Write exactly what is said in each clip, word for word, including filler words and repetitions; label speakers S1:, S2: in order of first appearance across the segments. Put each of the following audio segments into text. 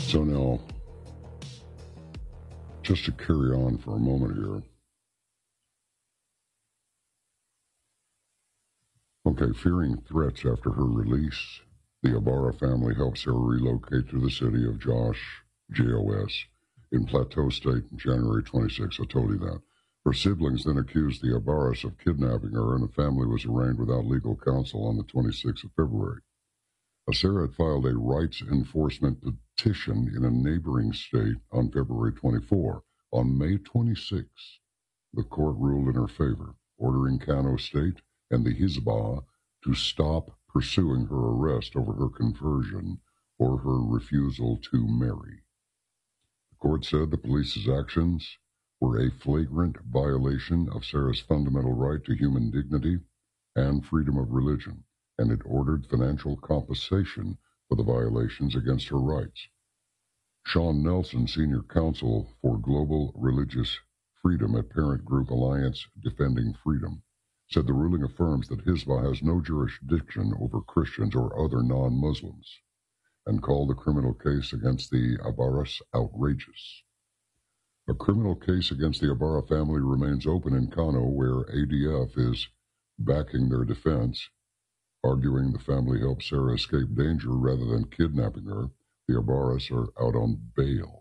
S1: So now, just to carry on for a moment here. Okay, fearing threats after her release, the Ibarra family helped Sarah relocate to the city of Josh, J O S, in Plateau State on January twenty-sixth. I told you that. Her siblings then accused the Ibarras of kidnapping her, and the family was arraigned without legal counsel on the twenty-sixth of February. Sarah had filed a rights enforcement petition in a neighboring state on February twenty-fourth. On May twenty-sixth, the court ruled in her favor, ordering Kano State and the Hizbah to stop pursuing her arrest over her conversion or her refusal to marry. The court said the police's actions were a flagrant violation of Sarah's fundamental right to human dignity and freedom of religion, and it ordered financial compensation for the violations against her rights. Sean Nelson, senior counsel for global religious freedom at parent group Alliance Defending Freedom, said the ruling affirms that Hizbah has no jurisdiction over Christians or other non-Muslims, and called the criminal case against the Ibarras outrageous. A criminal case against the Ibarra family remains open in Kano, where A D F is backing their defense, arguing the family helped Sarah escape danger rather than kidnapping her. The Ibarras are out on bail.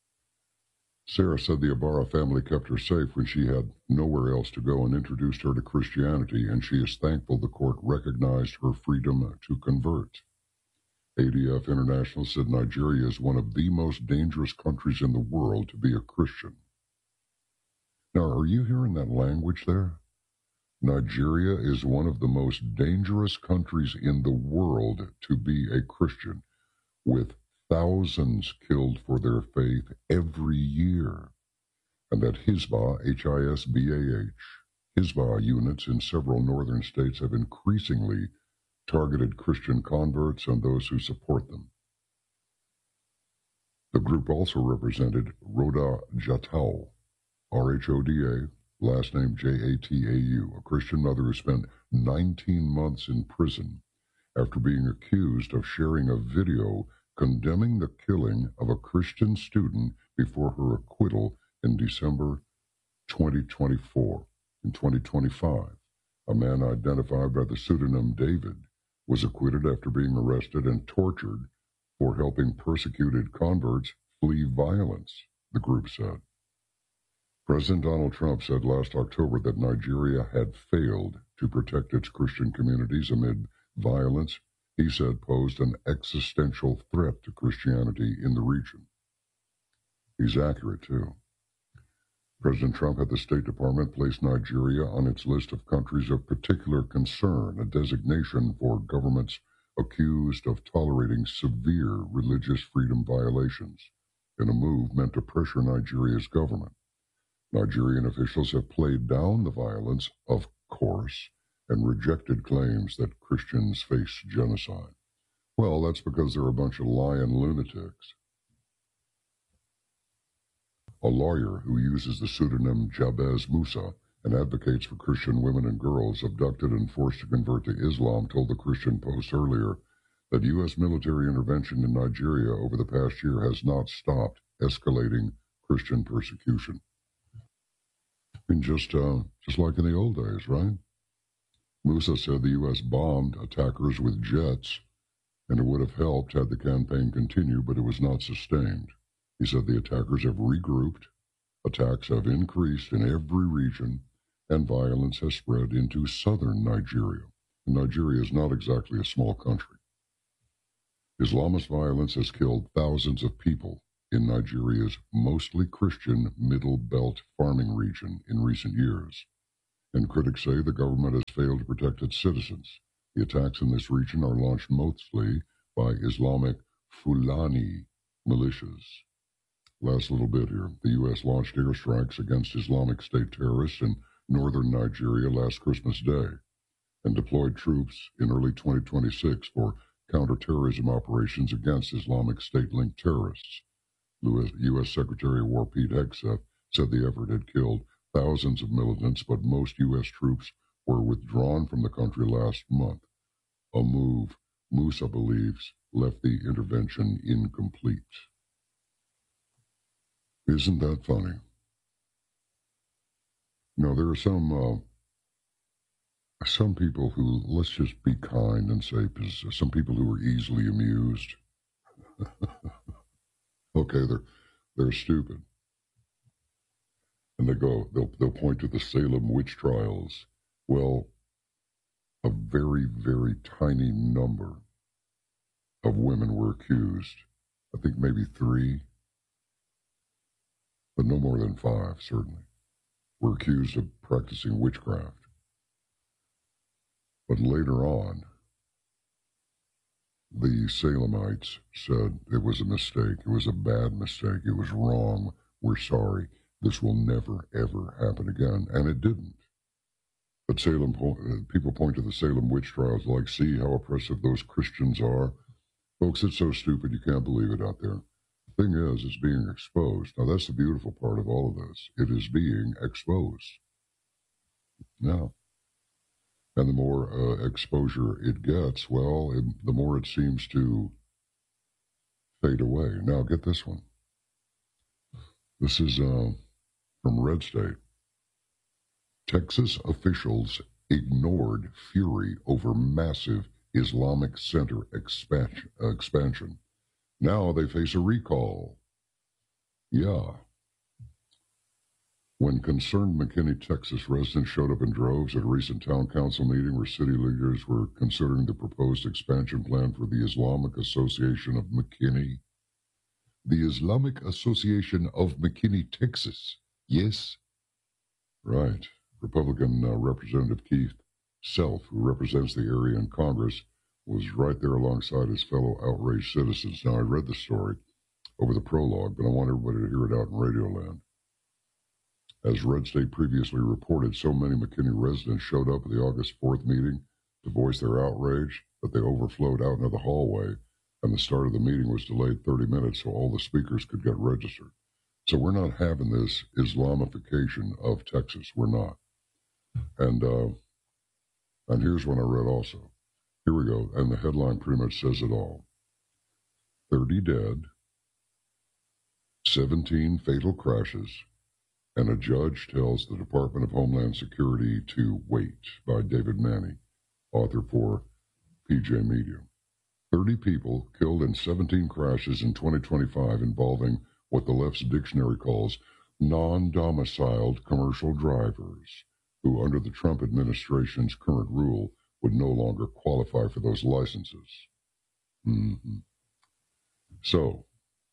S1: Sarah said the Ibarra family kept her safe when she had nowhere else to go and introduced her to Christianity, and she is thankful the court recognized her freedom to convert. A D F International said Nigeria is one of the most dangerous countries in the world to be a Christian. Now, are you hearing that language there? Nigeria is one of the most dangerous countries in the world to be a Christian, with thousands killed for their faith every year, and that Hizbah, H I S B A H, Hizbah units in several northern states have increasingly targeted Christian converts and those who support them. The group also represented Rhoda Jatau, R H O D A, last name J A T A U, a Christian mother who spent nineteen months in prison after being accused of sharing a video condemning the killing of a Christian student before her acquittal in December twenty twenty-four. In twenty twenty-five, a man identified by the pseudonym David was acquitted after being arrested and tortured for helping persecuted converts flee violence, the group said. President Donald Trump said last October that Nigeria had failed to protect its Christian communities amid violence he said posed an existential threat to Christianity in the region. He's accurate, too. President Trump had the State Department place Nigeria on its list of countries of particular concern, a designation for governments accused of tolerating severe religious freedom violations, in a move meant to pressure Nigeria's government. Nigerian officials have played down the violence, of course, and rejected claims that Christians face genocide. Well, that's because they're a bunch of lying lunatics. A lawyer who uses the pseudonym Jabez Musa and advocates for Christian women and girls abducted and forced to convert to Islam told the Christian Post earlier that U S military intervention in Nigeria over the past year has not stopped escalating Christian persecution. I mean, just, uh, just like in the old days, right? Musa said the U S bombed attackers with jets, and it would have helped had the campaign continued, but it was not sustained. He said the attackers have regrouped, attacks have increased in every region, and violence has spread into southern Nigeria. And Nigeria is not exactly a small country. Islamist violence has killed thousands of people in Nigeria's mostly Christian Middle Belt farming region in recent years. And critics say the government has failed to protect its citizens. The attacks in this region are launched mostly by Islamic Fulani militias. Last little bit here. The U S launched airstrikes against Islamic State terrorists in northern Nigeria last Christmas Day and deployed troops in early twenty twenty-six for counterterrorism operations against Islamic State-linked terrorists. U S Secretary of War Pete Hegseth said the effort had killed thousands of militants, but most U S troops were withdrawn from the country last month, a move Musa believes left the intervention incomplete. Isn't that funny? No, there are some uh, some people who, let's just be kind and say, some people who are easily amused. Okay, they're they're stupid, and they go they'll they'll point to the Salem witch trials. Well, a very very tiny number of women were accused. I think maybe three, but no more than five certainly were accused of practicing witchcraft. But later on, the Salemites said it was a mistake. It was a bad mistake. It was wrong. We're sorry. This will never, ever happen again. And it didn't. But Salem people point to the Salem witch trials like, see how oppressive those Christians are? Folks, it's so stupid you can't believe it out there. The thing is, it's being exposed. Now, that's the beautiful part of all of this. It is being exposed. Now, and the more uh, exposure it gets, well, it, the more it seems to fade away. Now, get this one. This is uh, from Red State. Texas officials ignored fury over massive Islamic center expansion. expansion. Now they face a recall. Yeah. When concerned McKinney, Texas residents showed up in droves at a recent town council meeting where city leaders were considering the proposed expansion plan for the Islamic Association of McKinney. The Islamic Association of McKinney, Texas. Yes. Right. Republican uh, Representative Keith Self, who represents the area in Congress, was right there alongside his fellow outraged citizens. Now, I read the story over the prologue, but I want everybody to hear it out in Radioland. As Red State previously reported, so many McKinney residents showed up at the August fourth meeting to voice their outrage that they overflowed out into the hallway, and the start of the meeting was delayed thirty minutes so all the speakers could get registered. So we're not having this Islamification of Texas. We're not. And uh, and here's one I read also. Here we go. And the headline pretty much says it all. thirty dead, seventeen fatal crashes, and a judge tells the Department of Homeland Security to wait, by David Manny, author for P J Media. thirty people killed in seventeen crashes in twenty twenty-five involving what the left's dictionary calls non-domiciled commercial drivers, who under the Trump administration's current rule would no longer qualify for those licenses. Mm-hmm. So,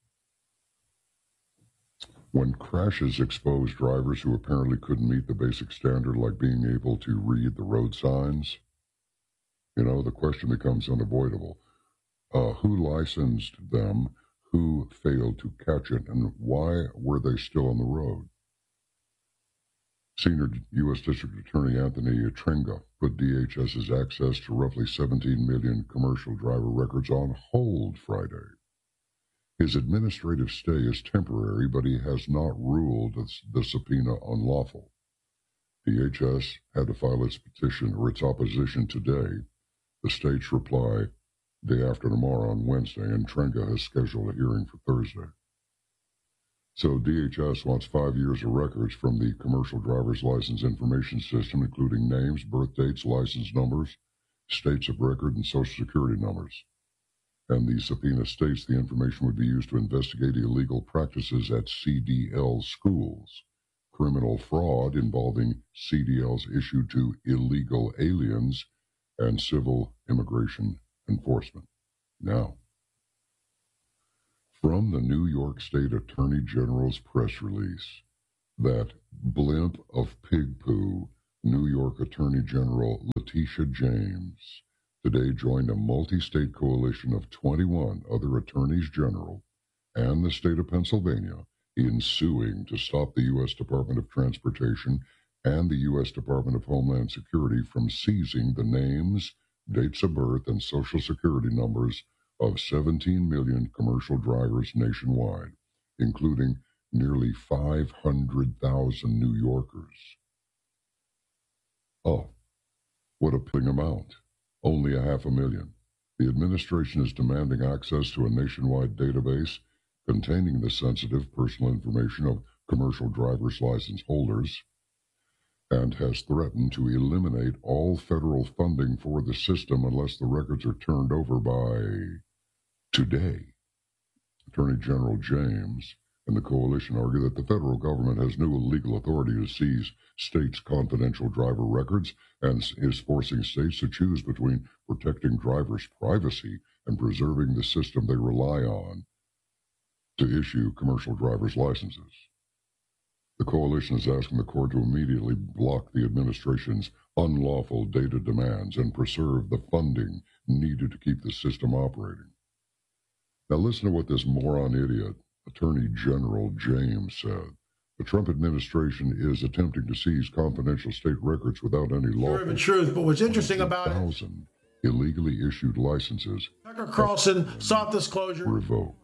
S1: when crashes expose drivers who apparently couldn't meet the basic standard, like being able to read the road signs, you know, the question becomes unavoidable. Uh, who licensed them? Who failed to catch it? And why were they still on the road? Senior U S District Attorney Anthony Tringa put DHS's access to roughly seventeen million commercial driver records on hold Friday. His administrative stay is temporary, but he has not ruled the subpoena unlawful. D H S had to file its petition or its opposition today. The state's reply day after tomorrow on Wednesday, and Tringa has scheduled a hearing for Thursday. So D H S wants five years of records from the Commercial Driver's License Information System, including names, birth dates, license numbers, states of record, and Social Security numbers. And the subpoena states the information would be used to investigate illegal practices at C D L schools, criminal fraud involving C D Ls issued to illegal aliens, and civil immigration enforcement. Now, from the New York State Attorney General's press release, that blimp of pig poo, New York Attorney General Letitia James, today joined a multi-state coalition of twenty-one other attorneys general and the state of Pennsylvania in suing to stop the U S Department of Transportation and the U S Department of Homeland Security from seizing the names, dates of birth, and Social Security numbers of seventeen million commercial drivers nationwide, including nearly five hundred thousand New Yorkers. Oh, what a piddling amount. Only a half a million. The administration is demanding access to a nationwide database containing the sensitive personal information of commercial driver's license holders, and has threatened to eliminate all federal funding for the system unless the records are turned over by today. Attorney General James and the coalition argue that the federal government has no legal authority to seize states' confidential driver records and is forcing states to choose between protecting drivers' privacy and preserving the system they rely on to issue commercial driver's licenses. The coalition is asking the court to immediately block the administration's unlawful data demands and preserve the funding needed to keep the system operating. Now listen to what this moron idiot, Attorney General James, said. The Trump administration is attempting to seize confidential state records without any law.
S2: The truth, but what's interesting about it,
S1: thousand illegally issued licenses.
S2: Tucker Carlson sought this closure.
S1: Revoked.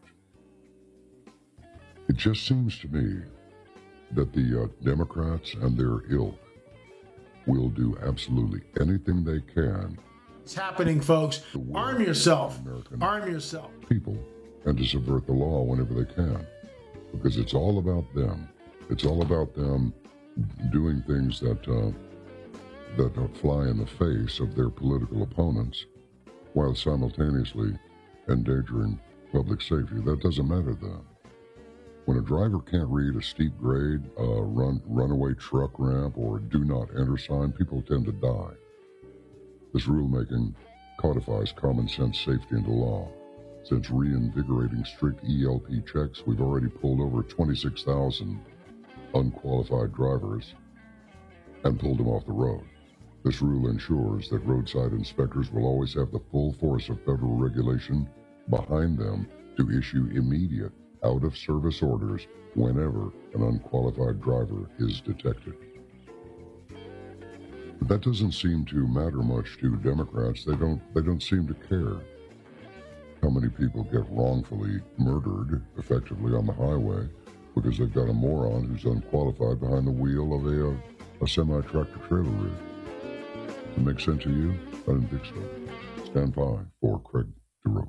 S1: It just seems to me that the uh, Democrats and their ilk will do absolutely anything they can.
S2: It's happening, folks. Arm yourself.
S1: American
S2: Arm yourself.
S1: People, and to subvert the law whenever they can, because it's all about them. It's all about them doing things that uh, that uh, fly in the face of their political opponents, while simultaneously endangering public safety. That doesn't matter to them. When a driver can't read a steep grade, uh, run runaway truck ramp, or do not enter sign, people tend to die. This rulemaking codifies common sense safety into law. Since reinvigorating strict E L P checks, we've already pulled over twenty-six thousand unqualified drivers and pulled them off the road. This rule ensures that roadside inspectors will always have the full force of federal regulation behind them to issue immediate out-of-service orders whenever an unqualified driver is detected. But that doesn't seem to matter much to Democrats. They don't, they don't seem to care how many people get wrongfully murdered effectively on the highway because they've got a moron who's unqualified behind the wheel of a, a, a semi-tractor trailer rig. Does it make sense to you? I didn't think so. Stand by for Craig DeRoche.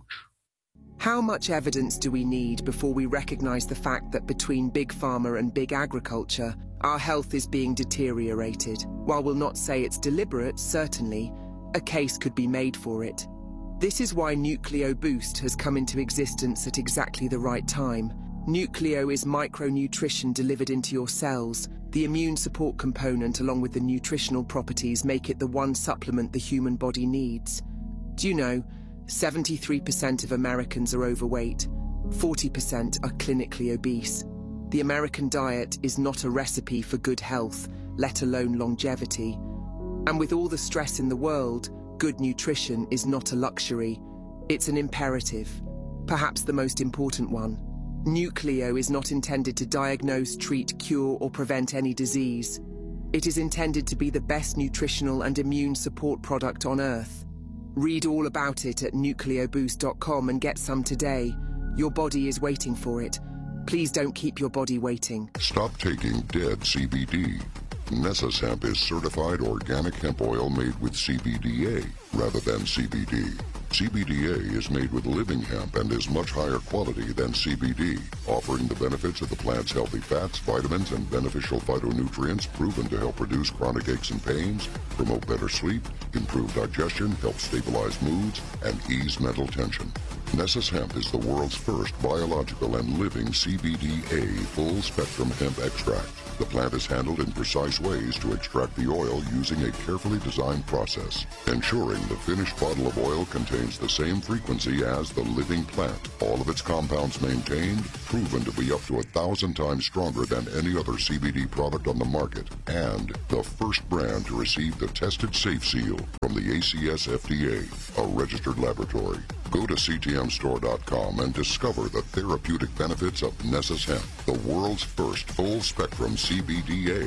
S3: How much evidence do we need before we recognize the fact that between big pharma and big agriculture, our health is being deteriorated? While we'll not say it's deliberate, certainly, a case could be made for it. This is why Nucleo Boost has come into existence at exactly the right time. Nucleo is micronutrition delivered into your cells. The immune support component along with the nutritional properties make it the one supplement the human body needs. Do you know, seventy-three percent of Americans are overweight, forty percent are clinically obese. The American diet is not a recipe for good health, let alone longevity. And with all the stress in the world, good nutrition is not a luxury, it's an imperative, perhaps the most important one. Nucleo is not intended to diagnose, treat, cure, or prevent any disease. It is intended to be the best nutritional and immune support product on Earth. Read all about it at nucleo boost dot com and get some today. Your body is waiting for it. Please don't keep your body waiting.
S1: Stop taking dead C B D. Nessus Hemp is certified organic hemp oil made with C B D A rather than C B D. C B D A is made with living hemp and is much higher quality than C B D, offering the benefits of the plant's healthy fats, vitamins, and beneficial phytonutrients proven to help reduce chronic aches and pains, promote better sleep, improve digestion, help stabilize moods, and ease mental tension. Nessus Hemp is the world's first biological and living C B D A full-spectrum hemp extract. The plant is handled in precise ways to extract the oil using a carefully designed process, ensuring the finished bottle of oil contains the same frequency as the living plant. All of its compounds maintained, proven to be up to a thousand times stronger than any other C B D product on the market, and the first brand to receive the Tested Safe Seal from the A C S F D A, a registered laboratory. Go to C T M store dot com and discover the therapeutic benefits of Nessus Hemp, the world's first full-spectrum C B D A.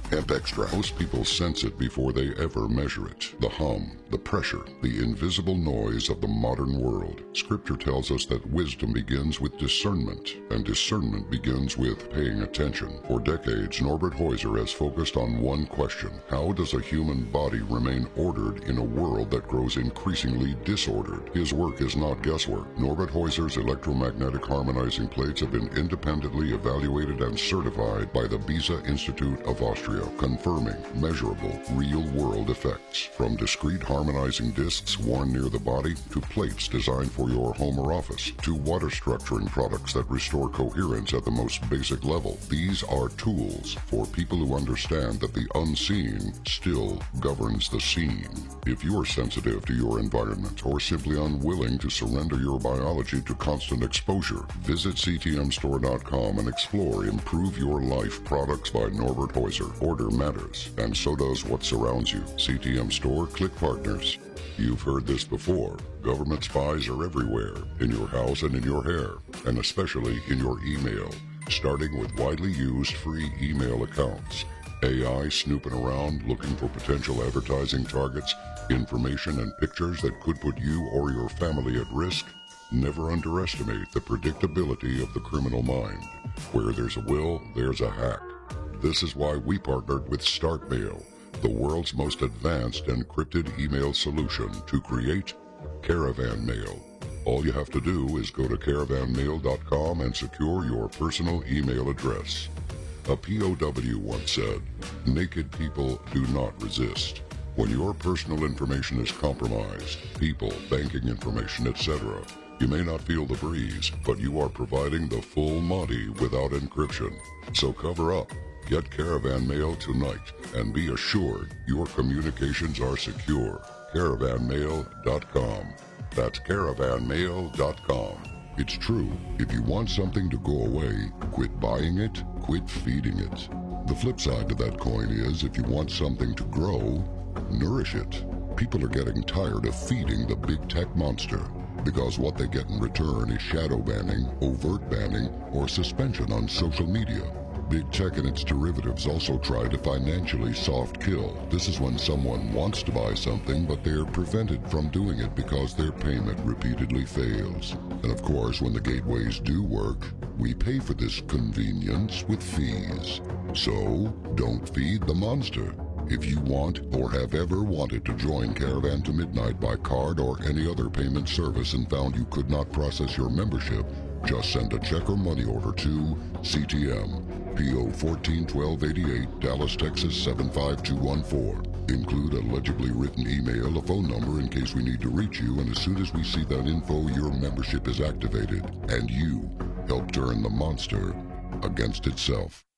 S1: Hemp extract. Most people sense it before they ever measure it. The hum, the pressure, the invisible noise of the modern world. Scripture tells us that wisdom begins with discernment, and discernment begins with paying attention. For decades, Norbert Heuser has focused on one question: how does a human body remain ordered in a world that grows increasingly disordered? His work is not guesswork. Norbert Heuser's electromagnetic harmonizing plates have been independently evaluated and certified by the Beza Institute of Austria, confirming measurable, real-world effects. From discrete harmonizing discs worn near the body, to plates designed for your home or office, to water structuring products that restore coherence at the most basic level. These are tools for people who understand that the unseen still governs the seen. If you are sensitive to your environment or simply unwilling to surrender your biology to constant exposure, visit C T M store dot com and explore Improve Your Life products by Norbert Heuser. Order matters, and so does what surrounds you. C T M Store, click partners. You've heard this before. Government spies are everywhere, in your house and in your hair, and especially in your email, starting with widely used free email accounts. A I snooping around looking for potential advertising targets, information and pictures that could put you or your family at risk. Never underestimate the predictability of the criminal mind. Where there's a will, there's a hack. This is why we partnered with StartMail, the world's most advanced encrypted email solution, to create Caravan Mail. All you have to do is go to caravan mail dot com and secure your personal email address. A P O W once said, "Naked people do not resist." When your personal information is compromised, people, banking information, et cetera, you may not feel the breeze, but you are providing the full Monty without encryption. So cover up. Get Caravan Mail tonight and be assured your communications are secure. caravan mail dot com. That's caravan mail dot com. It's true. If you want something to go away, quit buying it, quit feeding it. The flip side to that coin is, if you want something to grow, nourish it. People are getting tired of feeding the big tech monster, because what they get in return is shadow banning, overt banning, or suspension on social media. Big tech and its derivatives also try to financially soft kill. This is when someone wants to buy something, but they're prevented from doing it because their payment repeatedly fails. And of course, when the gateways do work, we pay for this convenience with fees. So, don't feed the monster. If you want or have ever wanted to join Caravan to Midnight by card or any other payment service and found you could not process your membership, just send a check or money order to C T M, P O fourteen twelve eighty-eight, Dallas, Texas seven five two one four. Include a legibly written email, a phone number in case we need to reach you, and as soon as we see that info, your membership is activated, and you help turn the monster against itself.